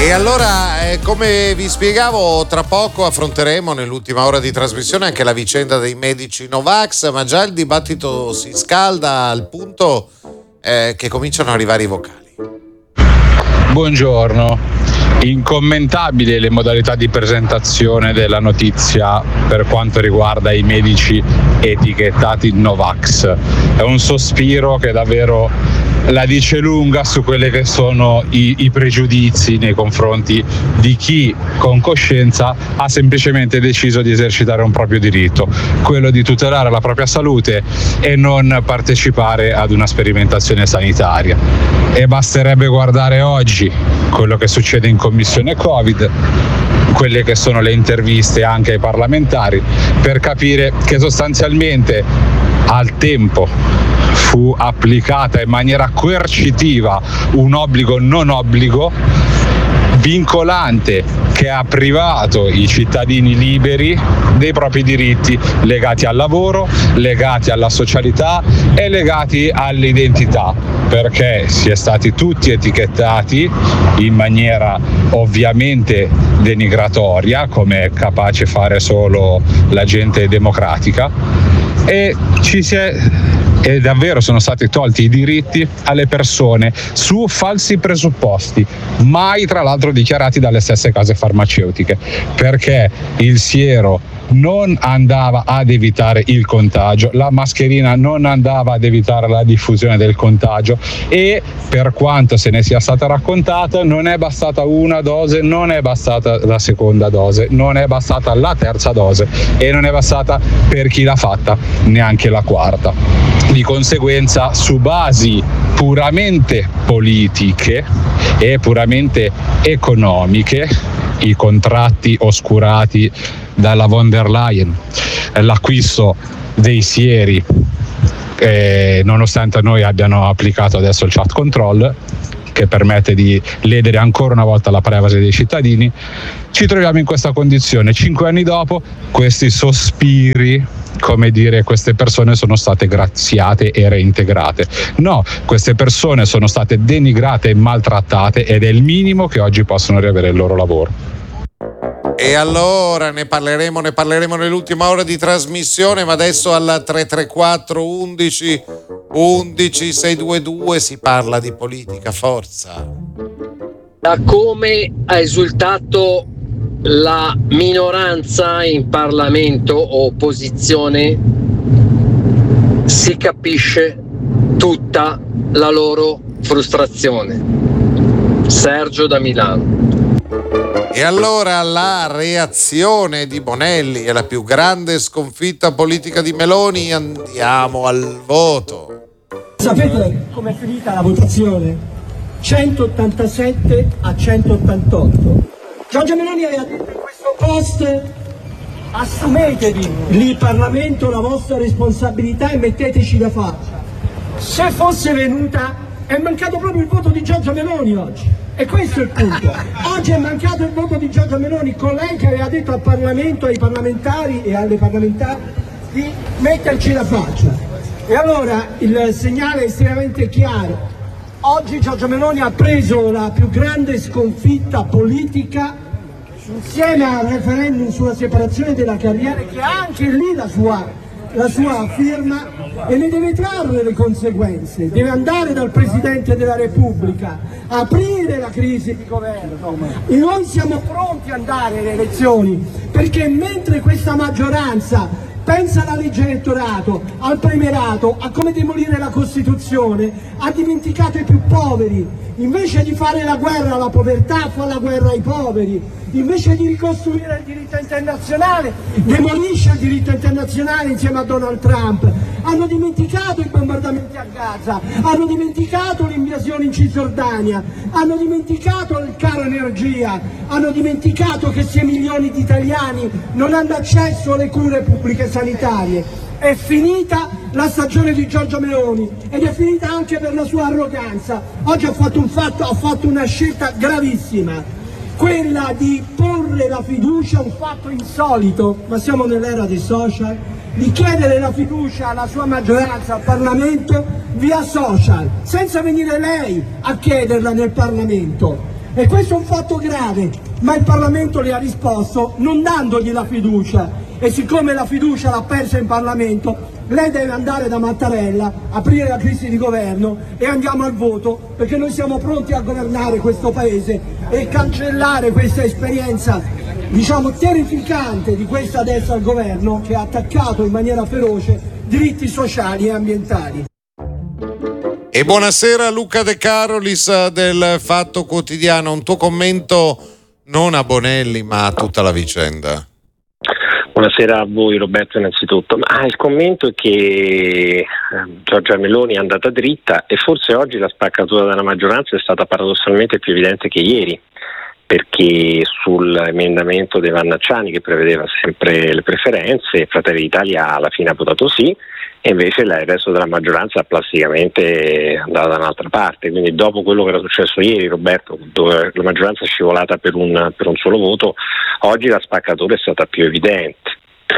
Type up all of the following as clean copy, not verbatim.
E allora, come vi spiegavo, tra poco affronteremo nell'ultima ora di trasmissione anche la vicenda dei medici Novax, ma già il dibattito si scalda al punto che cominciano ad arrivare i vocali. Buongiorno. Incommentabili le modalità di presentazione della notizia per quanto riguarda i medici etichettati Novax. È un sospiro che davvero la dice lunga su quelli che sono i pregiudizi nei confronti di chi con coscienza ha semplicemente deciso di esercitare un proprio diritto, quello di tutelare la propria salute e non partecipare ad una sperimentazione sanitaria. E basterebbe guardare oggi quello che succede in commissione Covid, quelle che sono le interviste anche ai parlamentari, per capire che sostanzialmente al tempo fu applicata in maniera coercitiva un obbligo non obbligo vincolante che ha privato i cittadini liberi dei propri diritti legati al lavoro, legati alla socialità e legati all'identità, perché si è stati tutti etichettati in maniera ovviamente denigratoria, come è capace fare solo la gente democratica, e davvero sono stati tolti i diritti alle persone su falsi presupposti, mai tra l'altro dichiarati dalle stesse case farmaceutiche, perché il siero non andava ad evitare il contagio, la mascherina non andava ad evitare la diffusione del contagio, e per quanto se ne sia stata raccontata non è bastata una dose, non è bastata la seconda dose, non è bastata la terza dose e non è bastata per chi l'ha fatta neanche la quarta. Di conseguenza, su basi puramente politiche e puramente economiche, i contratti oscurati dalla von der Leyen, l'acquisto dei sieri, nonostante noi abbiano applicato adesso il chat control che permette di ledere ancora una volta la privacy dei cittadini, ci troviamo in questa condizione. 5 anni dopo, questi sospiri, come dire, queste persone sono state graziate e reintegrate. No, queste persone sono state denigrate e maltrattate ed è il minimo che oggi possono riavere il loro lavoro. E allora ne parleremo nell'ultima ora di trasmissione, ma adesso al 334 11 622 si parla di politica, forza. Da come ha esultato la minoranza in Parlamento o opposizione si capisce tutta la loro frustrazione. Sergio da Milano. E allora la reazione di Bonelli è la più grande sconfitta politica di Meloni. Andiamo al voto. Sapete com'è finita la votazione? 187 a 188. Giorgia Meloni aveva detto in questo post: assumetevi il Parlamento la vostra responsabilità e metteteci da faccia. Se fosse venuta, è mancato proprio il voto di Giorgia Meloni oggi. E questo è il punto. Oggi è mancato il voto di Giorgia Meloni, con lei che aveva detto al Parlamento, ai parlamentari e alle parlamentari di metterci la faccia. E allora il segnale è estremamente chiaro. Oggi Giorgia Meloni ha preso la più grande sconfitta politica, insieme al referendum sulla separazione della carriera, che ha anche lì la sua firma, e ne deve trarre le conseguenze. Deve andare dal Presidente della Repubblica, aprire la crisi di governo, e noi siamo pronti ad andare alle elezioni, perché mentre questa maggioranza pensa alla legge elettorato, al premierato, a come demolire la Costituzione, ha dimenticato i più poveri. Invece di fare la guerra alla povertà, fa la guerra ai poveri. Invece di ricostruire il diritto internazionale, demolisce il diritto internazionale insieme a Donald Trump. Hanno dimenticato i bombardamenti a Gaza, hanno dimenticato l'invasione in Cisgiordania, hanno dimenticato il caro energia, hanno dimenticato che 6 milioni di italiani non hanno accesso alle cure pubbliche sanitarie. È finita la stagione di Giorgia Meloni ed è finita anche per la sua arroganza. Oggi ha fatto una scelta gravissima, quella di porre la fiducia, un fatto insolito, ma siamo nell'era dei social, di chiedere la fiducia alla sua maggioranza al Parlamento via social, senza venire lei a chiederla nel Parlamento. E questo è un fatto grave, ma il Parlamento le ha risposto non dandogli la fiducia, e siccome la fiducia l'ha persa in Parlamento, lei deve andare da Mattarella, aprire la crisi di governo e andiamo al voto, perché noi siamo pronti a governare questo Paese e cancellare questa esperienza, diciamo, terrificante di questa destra al governo, che ha attaccato in maniera feroce diritti sociali e ambientali. E buonasera Luca De Carolis del Fatto Quotidiano, un tuo commento non a Bonelli ma a tutta la vicenda. Buonasera a voi Roberto innanzitutto, ma il commento è che Giorgia Meloni è andata dritta e forse oggi la spaccatura della maggioranza è stata paradossalmente più evidente che ieri, perché sull'emendamento dei Vannacciani che prevedeva sempre le preferenze, Fratelli d'Italia alla fine ha votato sì, e invece il resto della maggioranza è plasticamente andata da un'altra parte. Quindi dopo quello che era successo ieri, Roberto, dove la maggioranza è scivolata per un solo voto, oggi la spaccatura è stata più evidente.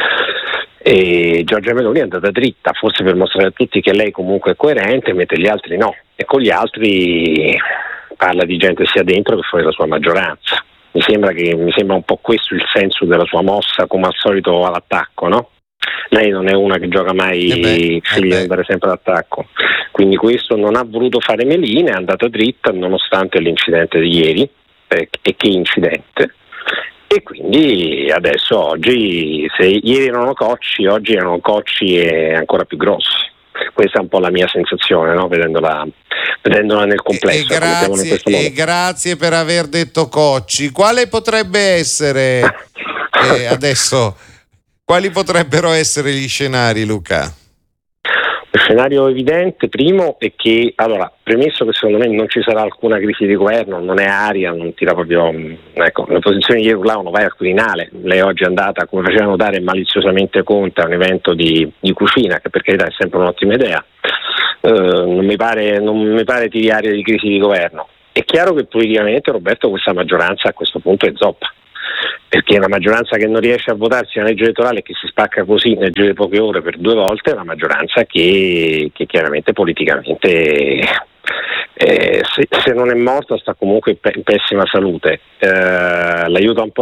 E Giorgia Meloni è andata dritta, forse per mostrare a tutti che lei comunque è coerente, mentre gli altri no, e con gli altri parla di gente sia dentro che fuori dalla sua maggioranza. Mi sembra un po' questo il senso della sua mossa, come al solito all'attacco, no? Lei non è una che gioca mai figli di andare sempre all'attacco, quindi questo non ha voluto fare meline, è andata dritta nonostante l'incidente di ieri, e che incidente, e quindi adesso oggi, se ieri erano cocci, oggi erano cocci e ancora più grossi. Questa è un po' la mia sensazione, no? Vedendola nel complesso. E grazie per aver detto cocci. Quale potrebbe essere adesso? Quali potrebbero essere gli scenari, Luca? Lo scenario evidente, primo, è che, allora, premesso che secondo me non ci sarà alcuna crisi di governo, non è aria, non tira proprio, ecco, le opposizioni ieri urlavano vai al Quirinale, lei oggi è andata, come faceva notare maliziosamente Conte, a un evento di cucina, che per carità è sempre un'ottima idea, non mi pare tiri aria di crisi di governo. È chiaro che politicamente, Roberto, questa maggioranza a questo punto è zoppa, perché è una maggioranza che non riesce a votarsi una legge elettorale, che si spacca così nel giro di poche ore per 2 volte, è una maggioranza che chiaramente politicamente se non è morta sta comunque in pessima salute. L'aiuta un po'